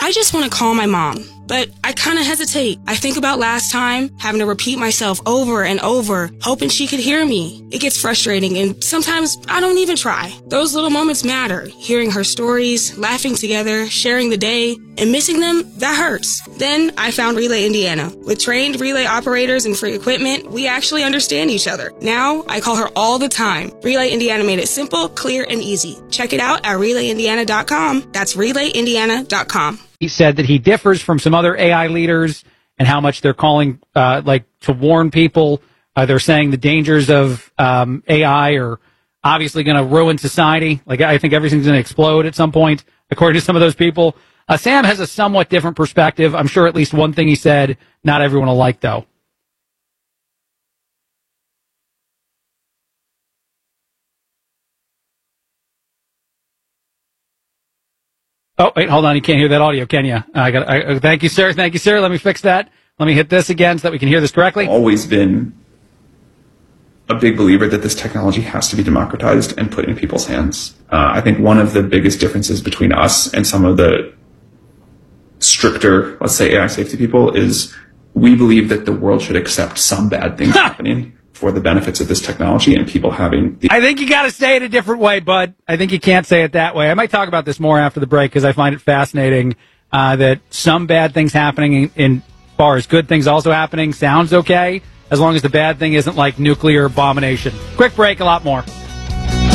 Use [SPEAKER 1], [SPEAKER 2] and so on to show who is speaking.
[SPEAKER 1] I just want to call my mom, but I kind of hesitate. I think about last time, having to repeat myself over and over, hoping she could hear me. It gets frustrating, and sometimes I don't even try. Those little moments matter. Hearing her stories, laughing together, sharing the day, and missing them, that hurts. Then I found Relay Indiana. With trained relay operators and free equipment, we actually understand each other. Now, I call her all the time. Relay Indiana made it simple, clear, and easy. Check it out at RelayIndiana.com. That's RelayIndiana.com.
[SPEAKER 2] He said that he differs from some other AI leaders and how much they're calling, to warn people. They're saying the dangers of AI are obviously going to ruin society. Like, I think everything's going to explode at some point, according to some of those people. Sam has a somewhat different perspective. I'm sure at least one thing he said, not everyone will like, though. Oh, wait, hold on. You can't hear that audio, can you? Thank you, sir. Thank you, sir. Let me fix that. Let me hit this again so that we can hear this correctly.
[SPEAKER 3] Always been a big believer that this technology has to be democratized and put in people's hands. I think one of the biggest differences between us and some of the stricter, let's say, AI safety people is we believe that the world should accept some bad things happening for the benefits of this technology and people having
[SPEAKER 2] I think you got to say it a different way, bud. I think you can't say it that way. I might talk about this more after the break because I find it fascinating that some bad things happening in far as good things also happening sounds okay, as long as the bad thing isn't like nuclear abomination. Quick break, a lot more.